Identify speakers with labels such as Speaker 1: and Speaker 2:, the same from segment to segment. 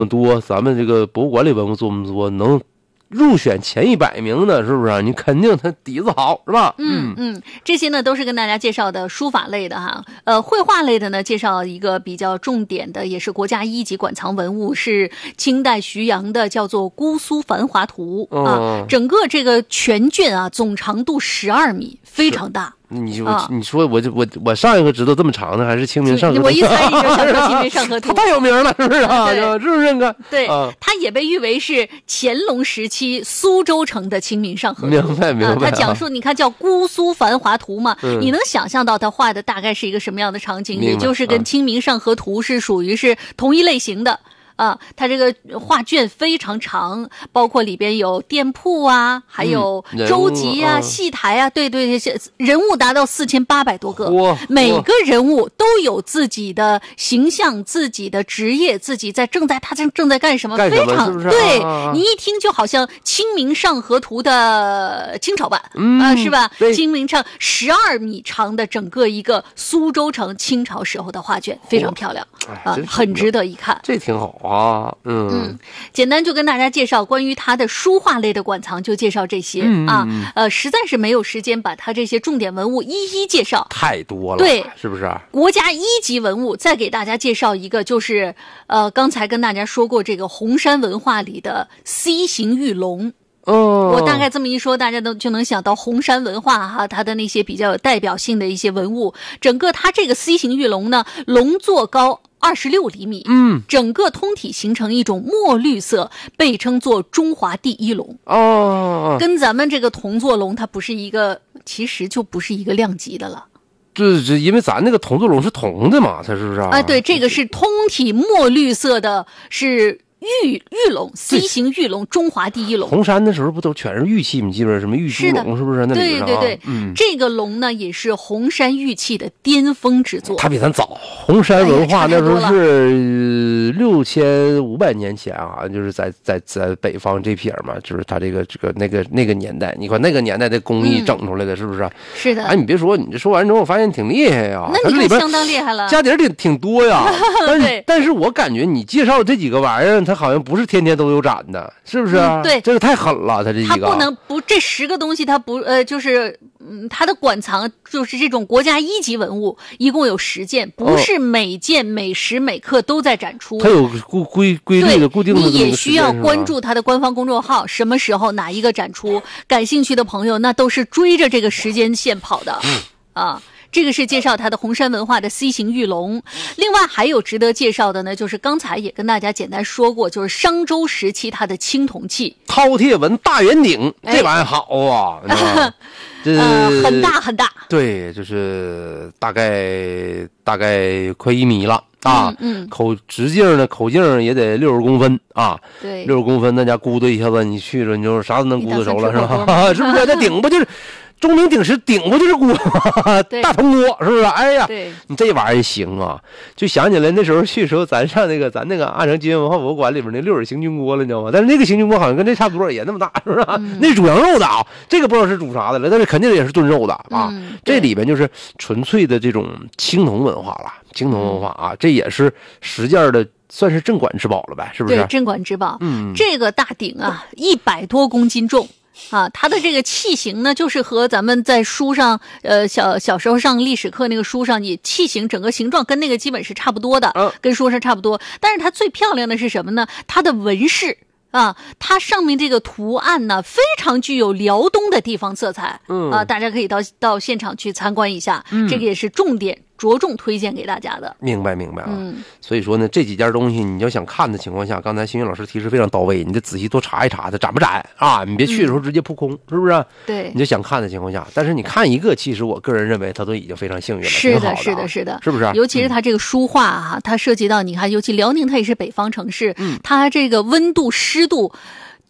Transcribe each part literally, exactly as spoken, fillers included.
Speaker 1: 多，咱们这个博物馆里文物这么多，能入选前一百名的，是不是？你肯定他底子好，是吧？
Speaker 2: 嗯嗯，这些呢都是跟大家介绍的书法类的哈。呃，绘画类的呢，介绍一个比较重点的，也是国家一级馆藏文物，是清代徐阳的，叫做《姑苏繁华图》啊。
Speaker 1: 哦、
Speaker 2: 整个这个全卷啊，总长度十二米，非常大。
Speaker 1: 你就、啊、你说我我我上一个知道这么长的还是清明上河图，
Speaker 2: 我一猜你就想说清明上河图，
Speaker 1: 它太有名了，是不是啊？是不是？哥，
Speaker 2: 对，啊、它也被誉为是乾隆时期苏州城的清明上河图。
Speaker 1: 明白明白。啊、
Speaker 2: 它讲述你看叫《姑苏繁华图》嘛、嗯，你能想象到它画的大概是一个什么样的场景？也就是跟《清明上河图》是属于是同一类型的。啊，它这个画卷非常长，包括里边有店铺啊，还有舟楫啊、嗯、戏台啊，对对对，人物达到四千八百多个，每个人物都有自己的形象、自己的职业、自己在正在他正正在干什么，
Speaker 1: 干什么
Speaker 2: 非常
Speaker 1: 是不是
Speaker 2: 对、
Speaker 1: 啊、
Speaker 2: 你一听就好像《清明上河图》的清朝版，
Speaker 1: 嗯
Speaker 2: 啊，是吧？
Speaker 1: 对，
Speaker 2: 清明上十二米长的整个一个苏州城清朝时候的画卷，非常漂亮啊，很值得一看。
Speaker 1: 这挺好啊。啊，嗯
Speaker 2: 嗯，简单就跟大家介绍关于它的书画类的馆藏，就介绍这些、
Speaker 1: 嗯、
Speaker 2: 啊，呃，实在是没有时间把它这些重点文物一一介绍，
Speaker 1: 太多了，
Speaker 2: 对，
Speaker 1: 是不是？
Speaker 2: 国家一级文物，再给大家介绍一个，就是呃，刚才跟大家说过这个红山文化里的 C 型玉龙。
Speaker 1: 哦，
Speaker 2: 我大概这么一说，大家都就能想到红山文化哈，它的那些比较有代表性的一些文物。整个它这个 C 型玉龙呢，龙座高二十六厘米，
Speaker 1: 嗯，
Speaker 2: 整个通体形成一种墨绿色，被称作中华第一龙。
Speaker 1: 哦，
Speaker 2: 跟咱们这个铜座龙，它不是一个，其实就不是一个量级的了。
Speaker 1: 这这，因为咱那个铜座龙是铜的嘛，它是不是啊？
Speaker 2: 啊，对，这个是通体墨绿色的，是。玉玉龙 C 型玉龙，中华第一龙。
Speaker 1: 红山的时候不都全是玉器？你记不记得什么玉猪龙是不是？那里边、啊、
Speaker 2: 对对对，
Speaker 1: 嗯，
Speaker 2: 这个龙呢也是红山玉器的巅峰之作。
Speaker 1: 它比咱早，红山文化那时候是六千五百年前啊，就是在在在北方这撇嘛，就是它这个这个那个那个年代，你看那个年代的工艺整出来的，嗯、是不是？
Speaker 2: 是的。
Speaker 1: 哎，你别说，你这说完之后，我发现挺厉害呀。
Speaker 2: 那你就相当厉害了，
Speaker 1: 家底儿挺挺多呀。但是但是我感觉你介绍这几个玩意儿，它好像不是天天都有展的，是不是？
Speaker 2: 嗯、对，
Speaker 1: 这个太狠了，它这几个。
Speaker 2: 它不能不这十个东西，它不呃，就是嗯，它的馆藏就是这种国家一级文物，一共有十件，不是每件每时每刻都在展出。
Speaker 1: 它有固规规律的固定的。
Speaker 2: 你也需要关注它的官方公众号，什么时候哪一个展出，感兴趣的朋友那都是追着这个时间线跑的，
Speaker 1: 嗯、
Speaker 2: 啊。这个是介绍它的红山文化的 C 型玉龙，另外还有值得介绍的呢，就是刚才也跟大家简单说过，就是商周时期它的青铜器
Speaker 1: 饕餮纹大圆鼎，哎、这玩意儿好啊，这、
Speaker 2: 呃、很大很大，
Speaker 1: 对，就是大概大概快一米了啊，
Speaker 2: 嗯，嗯
Speaker 1: 口直径呢，口径也得六十公分啊，
Speaker 2: 对，
Speaker 1: 六十公分，那家咕嘟一下子，你去了，你就啥都能咕嘟熟了，是吧？是不是？那鼎不就是？钟鸣鼎食，鼎不就是锅吗？大铜锅是不是？哎呀，你这玩意儿行啊！就想起来那时候去的时候，咱上那个咱那个阿城金源文化博物馆里面那六耳行军锅了，你知道吗？但是那个行军锅好像跟这差不多，也那么大，是不是？嗯、那是煮羊肉的啊，这个不知道是煮啥的了，但是肯定也是炖肉的啊。
Speaker 2: 嗯、
Speaker 1: 这里边就是纯粹的这种青铜文化了，青铜文化啊，这也是实件的。算是镇馆之宝了呗，是不是？
Speaker 2: 对，镇馆之宝。
Speaker 1: 嗯，
Speaker 2: 这个大鼎啊，一百多公斤重。啊，它的这个器型呢，就是和咱们在书上，呃，小小时候上历史课那个书上，你器型整个形状跟那个基本是差不多的，
Speaker 1: 嗯、
Speaker 2: 跟书上差不多。但是它最漂亮的是什么呢？它的纹饰啊，它上面这个图案呢，非常具有辽东的地方色彩。
Speaker 1: 嗯
Speaker 2: 啊，大家可以到到现场去参观一下，
Speaker 1: 嗯、
Speaker 2: 这个也是重点。着重推荐给大家的，
Speaker 1: 明白明白啊。
Speaker 2: 嗯，
Speaker 1: 所以说呢，这几件东西你要想看的情况下，刚才新云老师提示非常到位，你得仔细多查一查它展不展啊，你别去的时候直接扑空，嗯、是不是？
Speaker 2: 对，
Speaker 1: 你就想看的情况下，但是你看一个，其实我个人认为它都已经非常幸运了，
Speaker 2: 是的，
Speaker 1: 的
Speaker 2: 是的，是的，
Speaker 1: 是不是？
Speaker 2: 尤其是它这个书画哈、啊，它涉及到你看，尤其辽宁它也是北方城市，
Speaker 1: 嗯，
Speaker 2: 它这个温度湿度。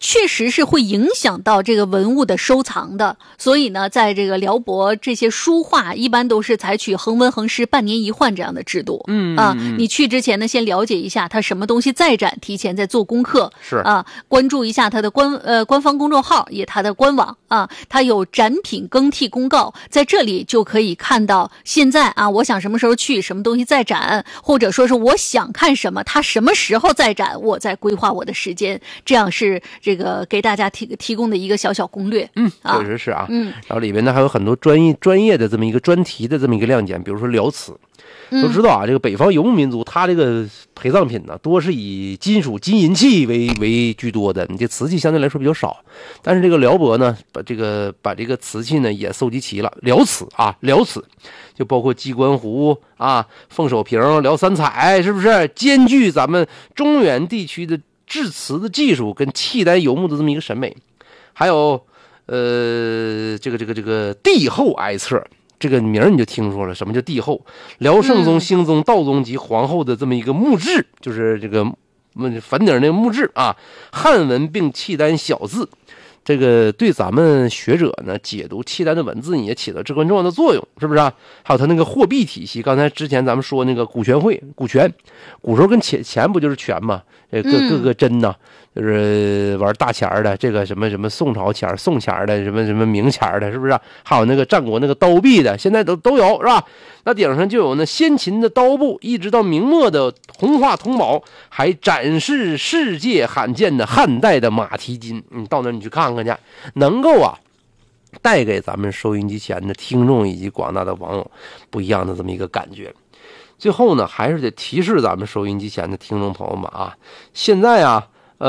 Speaker 2: 确实是会影响到这个文物的收藏的。所以呢，在这个辽博这些书画一般都是采取恒温恒湿半年一换这样的制度。
Speaker 1: 嗯
Speaker 2: 啊，你去之前呢，先了解一下它什么东西在展，提前再做功课。
Speaker 1: 是
Speaker 2: 啊，关注一下它的官呃官方公众号，也它的官网啊，它有展品更替公告，在这里就可以看到现在啊，我想什么时候去，什么东西在展，或者说是我想看什么，它什么时候在展，我在规划我的时间，这样是这个给大家提提供的一个小小攻略。
Speaker 1: 嗯，确实是啊。
Speaker 2: 嗯，
Speaker 1: 然后里边呢还有很多专业专业的这么一个专题的这么一个亮点，比如说辽瓷。都知道啊，这个北方游牧民族，他这个陪葬品呢，多是以金属金银器为为居多的，你这瓷器相对来说比较少。但是这个辽博呢，把这个把这个瓷器呢也搜集齐了，辽瓷啊，辽瓷就包括鸡冠壶啊、凤首瓶、辽三彩，是不是兼具咱们中原地区的制瓷的技术跟契丹游牧的这么一个审美？还有呃，这个这个这个帝后哀册。这个名你就听说了，什么叫帝后？辽圣宗、兴宗、道宗及皇后的这么一个墓志，就是这个坟顶那个墓志啊，汉文并契丹小字，这个对咱们学者呢解读契丹的文字也起到至关重要的作用，是不是啊？还有他那个货币体系，刚才之前咱们说那个股权会，股权，古时候跟钱钱不就是权吗？各各个针呐、啊。就是玩大钱的，这个什么什么宋朝钱、宋钱的，什么什么明钱的，是不是、啊？还有那个战国那个刀币的，现在都都有，是吧？那顶上就有那先秦的刀部，一直到明末的红化铜宝，还展示世界罕见的汉代的马蹄金。你到那你去看看去，能够啊带给咱们收音机前的听众以及广大的网友不一样的这么一个感觉。最后呢，还是得提示咱们收音机前的听众朋友们啊，现在啊。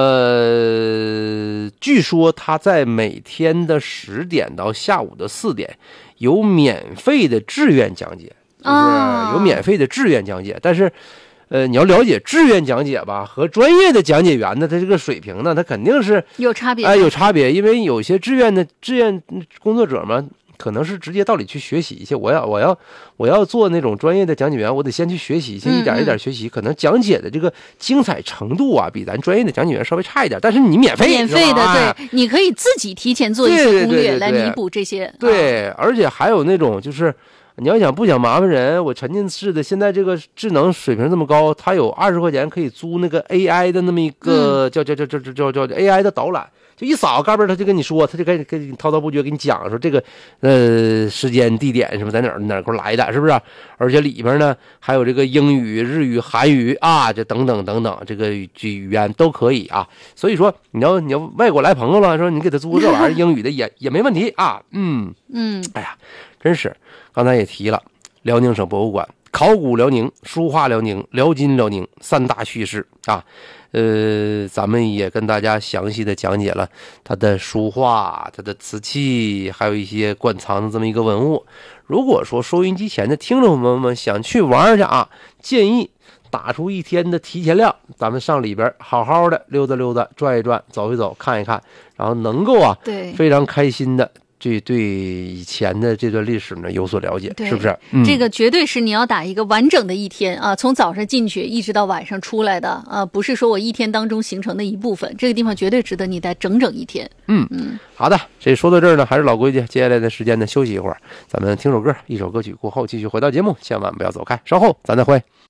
Speaker 1: 呃，据说他在每天的十点到下午的四点有免费的志愿讲解，就是有免费的志愿讲解。但是，呃，你要了解志愿讲解吧，和专业的讲解员呢，他这个水平呢，他肯定是
Speaker 2: 有差别。
Speaker 1: 哎、呃，有差别，因为有些志愿的志愿工作者嘛。可能是直接到里去学习一些，我要我要我要做那种专业的讲解员，我得先去学习，先一点一点学习。嗯嗯可能讲解的这个精彩程度啊，比咱专业的讲解员稍微差一点，但是你免费，
Speaker 2: 免费的，对，你可以自己提前做一些攻略来弥补这些。
Speaker 1: 对，对对对啊、而且还有那种就是。你要想不想麻烦人，我沉浸式的现在这个智能水平这么高，它有二十块钱可以租那个 A I 的那么一个、嗯、叫叫叫叫叫叫叫 A I 的导览。就一扫嘎嘣，他就跟你说，他就跟跟你滔滔不绝跟你讲说这个呃时间地点什么在哪儿哪儿给我来的，是不是？而且里边呢还有这个英语、日语、韩语啊，这等等等等，这个语语言都可以啊。所以说你要你要外国来朋友了，说你给他租这玩意儿英语的也也没问题啊。嗯
Speaker 2: 嗯，
Speaker 1: 哎呀，真是刚才也提了，辽宁省博物馆、考古辽宁、书画辽宁、辽金辽宁三大叙事啊。呃，咱们也跟大家详细的讲解了它的书画、它的瓷器，还有一些馆藏的这么一个文物。如果说收音机前的听众朋友们想去玩去啊，建议打出一天的提前量，咱们上里边好好的溜达溜达、转一转、走一走、看一看，然后能够啊，
Speaker 2: 对，
Speaker 1: 非常开心的。这对以前的这段历史呢有所了解，是不是、
Speaker 2: 嗯？这个绝对是你要打一个完整的一天啊，从早上进去一直到晚上出来的啊，不是说我一天当中形成的一部分。这个地方绝对值得你待整整一天。
Speaker 1: 嗯嗯，好的，这说到这儿呢，还是老规矩，接下来的时间呢休息一会儿，咱们听首歌，一首歌曲过后继续回到节目，千万不要走开，稍后咱再会。